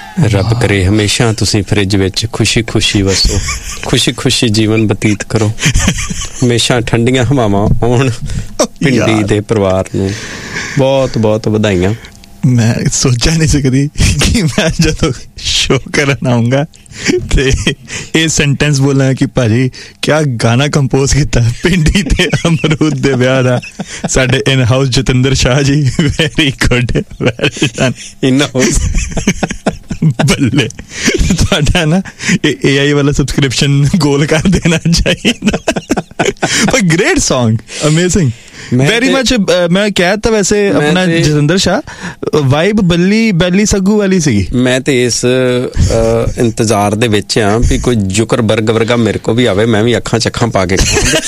ਰੱਬ ਕਰੇ ਹਮੇਸ਼ਾ ਤੁਸੀਂ ਫਰਿੱਜ ਵਿੱਚ ਖੁਸ਼ੀ ਖੁਸ਼ੀ ਵਸੋ, ਖੁਸ਼ੀ ਖੁਸ਼ੀ ਜੀਵਨ ਬਤੀਤ ਕਰੋ, ਹਮੇਸ਼ਾ ਠੰਡੀਆਂ ਹਵਾਵਾਂ ਆਉਣ। ਪਿੰਡੀ ਦੇ ਪਰਿਵਾਰ ਨੂੰ ਬਹੁਤ ਬਹੁਤ ਵਧਾਈਆਂ। ਮੈਂ ਸੋਚਿਆ ਨਹੀਂ ਸਕਦੀ ਕਿ ਮੈਂ ਜਦੋਂ ਸ਼ੋ ਕਰਨ ਆਊਂਗਾ ਤੇ ਇਹ ਸੈਂਟੈਂਸ ਬੋਲਾਂ ਕਿ ਭਾਜੀ ਕਿਆ ਗਾਣਾ ਕੰਪੋਜ਼ ਕੀਤਾ ਪਿੰਡੀ ਤੇ ਅਮਰੂਦ ਦੇ ਵਿਆਹ ਦਾ, ਸਾਡੇ in house Jatinder Shah ji. Very good, very done. In house ਬੱਲੇ, ਤੁਹਾਡਾ ਨਾ ਇਹ AI ਵਾਲਾ ਸਬਸਕ੍ਰਿਪਸ਼ਨ ਗੋਲ ਕਰ ਦੇਣਾ ਚਾਹੀਦਾ। ਪਰ great song, amazing, very much. ਮੈਂ ਕਹਿ ਤਾ ਵੈਸੇ ਆਪਣਾ ਜਤਿੰਦਰ ਸ਼ਾਹ ਵਾਈਬ ਬੈਲੀ ਸੱਗੂ ਵਾਲੀ ਸੀਗੀ। ਮੈਂ ਤੇ ਇਸ ਇੰਤਜ਼ਾਰ ਦੇ ਵਿੱਚ ਆ ਵੀ ਕੋਈ ਜ਼ੁਕਰਬਰਗ ਵਰਗਾ ਮੇਰੇ ਕੋ ਵੀ ਆਵੇ, ਮੈਂ ਵੀ ਅੱਖਾਂ ਚੱਖਾਂ ਪਾ ਕੇ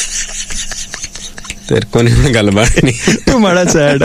ਤੇਰੇ ਕੋ ਨਹੀਂ ਹੁਣ ਗੱਲਬਾਤ ਨਹੀਂ, ਤੂੰ ਮਾੜਾ ਸੈਡ।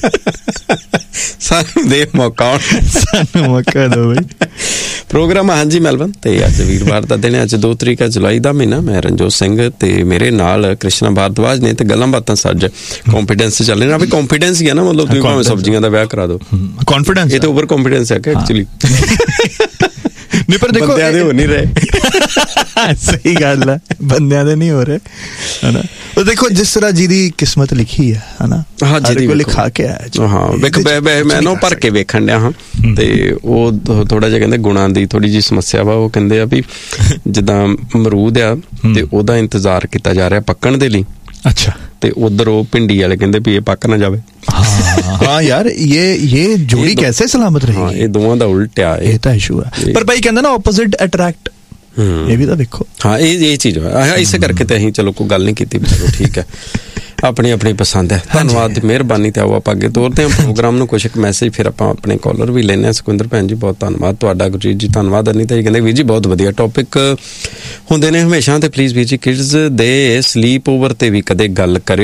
ਸਾਨੂੰ ਦੇ ਮੌਕਾ, ਸਾਨੂੰ ਮੌਕਾ ਦਿਓ ਬਈ। ਪ੍ਰੋਗਰਾਮ ਹਾਂਜੀ ਮੈਲਬਨ ਤੇ ਅੱਜ ਵੀਰਵਾਰ ਦਾ ਦਿਨ, ਅੱਜ 2 ਤਰੀਕ ਜੁਲਾਈ ਦਾ ਮਹੀਨਾ। ਮੈਂ ਰਣਜੋਤ ਸਿੰਘ ਤੇ ਮੇਰੇ ਨਾਲ ਕ੍ਰਿਸ਼ਨਾ ਭਾਰਦਵਾਜ ਨੇ ਤੇ ਗੱਲਾਂ ਬਾਤਾਂ ਸੱਜ ਕੌਨਫੀਡੈਂਸ ਚੱਲ ਰਿਹਾ ਵੀ। ਕੌਨਫੀਡੈਂਸ ਹੀ ਆ ਨਾ, ਮਤਲਬ ਤੁਸੀਂ ਭਾਵੇਂ ਸਬਜ਼ੀਆਂ ਦਾ ਵਿਆਹ ਕਰਾ ਦਿਓ, ਕੌਨਫੀਡੈਂਸ ਇਹ ਤਾਂ ਓਵਰ ਕੌਨਫੀਡੈਂਸ ਹੈ ਕਿ ਐਕਚੁਅਲੀ ਨਹੀਂ, ਪਰ ਦੇਖੋ ਬੰਦਿਆਂ ਦੇ ਹੋ ਨਹੀਂ ਰਹੇ। ਸਹੀ ਗੱਲ ਹੈ, ਬੰਦਿਆਂ ਦੇ ਨਹੀਂ ਹੋ ਰਹੇ ਹਨਾ। ਉਹ ਦੇਖੋ ਜਿਸ ਤਰ੍ਹਾਂ ਜਿਹਦੀ ਕਿਸਮਤ ਲਿਖੀ ਹੈ ਹਨਾ, ਜਿਹਦੀ ਲਿਖਾ ਕੇ ਆਇਆ। ਹਾਂ ਵੇਖ, ਮੈਂ ਨਾ ਭਰ ਕੇ ਵੇਖਣ ਡਿਆ ਹਾਂ ਤੇ ਉਹ ਥੋੜਾ ਜਿਹਾ ਕਹਿੰਦੇ ਗੁਣਾਂ ਦੀ ਥੋੜੀ ਜਿਹੀ ਸਮੱਸਿਆ ਵਾ। ਉਹ ਕਹਿੰਦੇ ਆ ਵੀ ਜਿੱਦਾਂ ਅਮਰੂਦ ਆ ਤੇ ਉਹਦਾ ਇੰਤਜ਼ਾਰ ਕੀਤਾ ਜਾ ਰਿਹਾ ਪੱਕਣ ਦੇ ਲਈ। ਅੱਛਾ, ਤੇ ਉਧਰ ਉਹ ਭਿੰਡੀ ਵਾਲੇ ਕਹਿੰਦੇ ਵੀ ਇਹ ਪੱਕ ਨਾ ਜਾਵੇ। ਹਾਂ ਯਾਰ, ਇਹ ਜੋੜੀ ਕੈਸੇ ਸਲਾਮਤ ਰਹੀ? ਹਾਂ, ਇਹ ਦੋਵਾਂ ਦਾ ਉਲਟ ਆ, ਇਹ ਤਾਂ ਇਸ਼ੂ ਹੈ। ਪਰ ਭਾਈ ਕਹਿੰਦਾ ਨਾ ਆਪੋਜ਼ਿਟ ਅਟਰੈਕਟ, ਇਹ ਵੀ ਤਾਂ ਵੇਖੋ। ਹਾਂ, ਇਹ ਚੀਜ਼ ਹੈ, ਇਸੇ ਕਰਕੇ ਤੇ ਅਸੀਂ ਚਲੋ ਕੋਈ ਗੱਲ ਨਹੀਂ ਕੀਤੀ। ਚਲੋ ਠੀਕ ਹੈ, ਆਪਣੀ ਆਪਣੀ ਪਸੰਦ ਹੈ। ਧੰਨਵਾਦ, ਮਿਹਰਬਾਨੀ। ਤੇ ਆਓ ਆਪਾਂ ਅੱਗੇ ਤੋਰਦੇ ਹਾਂ ਪ੍ਰੋਗਰਾਮ ਨੂੰ। ਕੁਛ ਇੱਕ ਮੈਸੇਜ ਫਿਰ ਆਪਾਂ ਆਪਣੇ ਕਾਲਰ ਵੀ ਲੈਂਦੇ ਹਾਂ। ਸੁਖਵਿੰਦਰ ਭੈਣ ਜੀ ਬਹੁਤ ਧੰਨਵਾਦ ਤੁਹਾਡਾ। ਗੁਰਜੀਤ ਜੀ ਧੰਨਵਾਦ। ਅਨੀਤਾ ਜੀ ਕਹਿੰਦੇ ਵੀਰ ਜੀ ਬਹੁਤ ਵਧੀਆ ਟੌਪਿਕ ਹੁੰਦੇ ਨੇ ਹਮੇਸ਼ਾ, ਤੇ ਪਲੀਜ਼ ਵੀਰ ਜੀ ਕਿਡਸ ਦੇ ਸਲੀਪ ਓਵਰ ਤੇ ਵੀ ਕਦੇ ਗੱਲ ਕਰਿਓ।